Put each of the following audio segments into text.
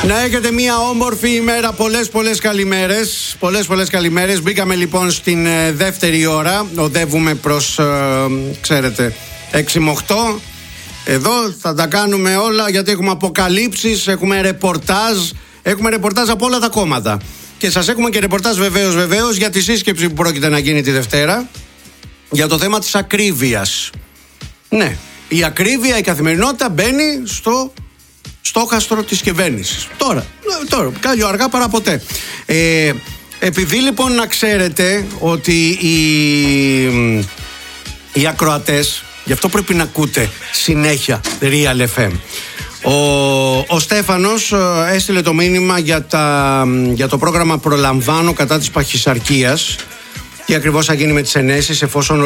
Να έχετε μια όμορφη ημέρα, πολλές καλημέρες. Πολλές καλημέρες. Μπήκαμε λοιπόν στην δεύτερη ώρα. Οδεύουμε προς, ξέρετε, 6 με 8. Εδώ θα τα κάνουμε όλα γιατί έχουμε αποκαλύψεις, έχουμε ρεπορτάζ. Έχουμε ρεπορτάζ από όλα τα κόμματα. Και σας έχουμε και ρεπορτάζ βεβαίως για τη σύσκεψη που πρόκειται να γίνει τη Δευτέρα. Για το θέμα της ακρίβειας. Ναι, η ακρίβεια, η καθημερινότητα μπαίνει στο στόχαστρο της κυβέρνησης. Τώρα, κάλλιο αργά παρά ποτέ. Επειδή λοιπόν να ξέρετε ότι οι ακροατές, γι' αυτό πρέπει να ακούτε συνέχεια Real FM. Ο Στέφανος έστειλε το μήνυμα για το πρόγραμμα Προλαμβάνω κατά της παχυσαρκίας. Τι ακριβώς θα γίνει με τις ενέσεις εφόσον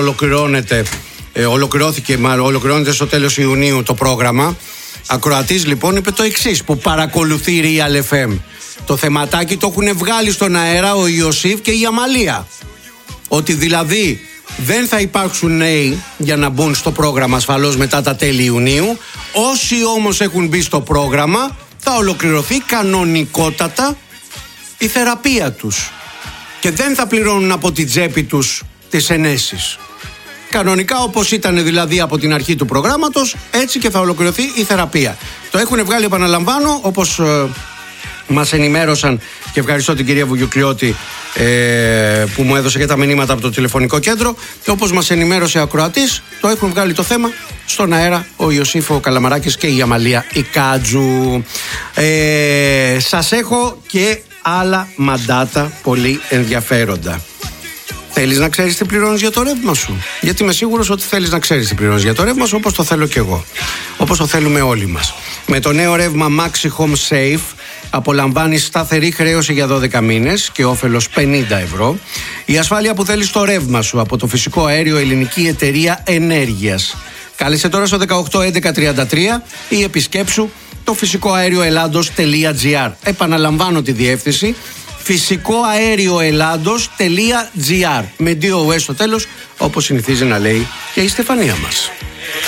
ολοκληρώνεται στο τέλος Ιουνίου το πρόγραμμα. Ακροατής λοιπόν είπε το εξής που παρακολουθεί Real FM. Το θεματάκι το έχουν βγάλει στον αέρα ο Ιωσήφ και η Αμαλία. Ότι δηλαδή δεν θα υπάρξουν νέοι για να μπουν στο πρόγραμμα ασφαλώς μετά τα τέλη Ιουνίου. Όσοι όμως έχουν μπει στο πρόγραμμα θα ολοκληρωθεί κανονικότατα η θεραπεία τους. Και δεν θα πληρώνουν από την τσέπη τους τις ενέσεις. Κανονικά όπως ήταν δηλαδή από την αρχή του προγράμματος, έτσι και θα ολοκληρωθεί η θεραπεία. Το έχουν βγάλει, επαναλαμβάνω, όπως μας ενημέρωσαν, και ευχαριστώ την κυρία Βουγιουκλιώτη που μου έδωσε και τα μηνύματα από το τηλεφωνικό κέντρο, και όπως μας ενημέρωσε ο ακροατής, το έχουν βγάλει το θέμα στον αέρα ο Ιωσήφ ο Καλαμαράκης και η Αμαλία η Κάτζου. Σας έχω και άλλα μαντάτα πολύ ενδιαφέροντα. Θέλεις να ξέρεις τι πληρώνεις για το ρεύμα σου? Γιατί είμαι σίγουρος ότι θέλεις να ξέρεις τι πληρώνεις για το ρεύμα σου, όπως το θέλω κι εγώ. Όπως το θέλουμε όλοι μας. Με το νέο ρεύμα Maxi Home Safe απολαμβάνεις σταθερή χρέωση για 12 μήνες και όφελος 50 ευρώ. Η ασφάλεια που θέλεις στο ρεύμα σου από το φυσικό αέριο Ελληνική Εταιρεία Ενέργειας. Κάλεσε τώρα στο 18 11 33 ή επισκέψου το φυσικοαέρioελλάντος.gr. Επαναλαμβάνω τη διεύθυνση: φυσικοαέρioελλάντος.gr με DOS στο τέλος, όπως συνηθίζει να λέει και η Στεφανία μας.